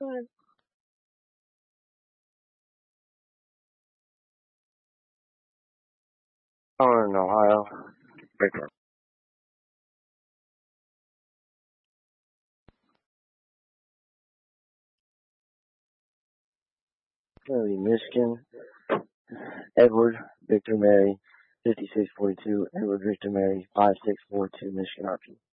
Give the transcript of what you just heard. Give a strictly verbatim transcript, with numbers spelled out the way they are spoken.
one. Oh, in Ohio. Baker. Philly, Michigan. Edward Victor Mary, fifty-six forty-two. Edward Victor Mary, five six four two, Michigan R P.